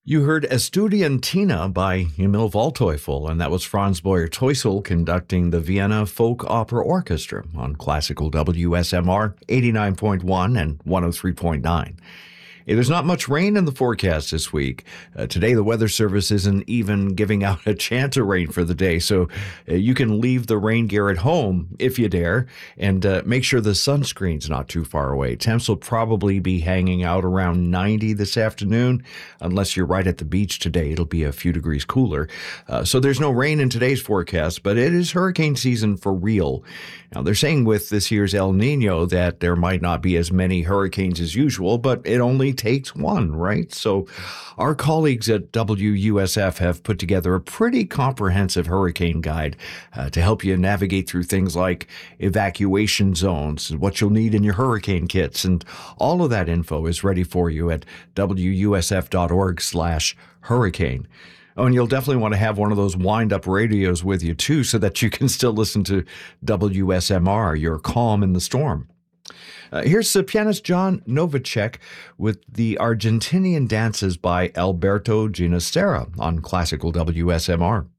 You heard Estudiantina by Emil Waldteufel, and that was Franz Boyer Teusel conducting the Vienna Folk Opera Orchestra on classical WSMR 89.1 and 103.9. There's not much rain in the forecast this week. Today, the Weather Service isn't even giving out a chance of rain for the day, so you can leave the rain gear at home if you dare, and make sure the sunscreen's not too far away. Temps will probably be hanging out around 90 this afternoon. Unless you're right at the beach today, it'll be a few degrees cooler. So there's no rain in today's forecast, but it is hurricane season for real. Now, they're saying with this year's El Nino that there might not be as many hurricanes as usual, but it only takes one, right? So our colleagues at WUSF have put together a pretty comprehensive hurricane guide to help you navigate through things like evacuation zones, what you'll need in your hurricane kits, and all of that info is ready for you at wusf.org/hurricane. Oh, and you'll definitely want to have one of those wind-up radios with you, too, so that you can still listen to WSMR, your calm in the storm. Here's the pianist John Novacek with the Argentinian dances by Alberto Ginastera on classical WSMR.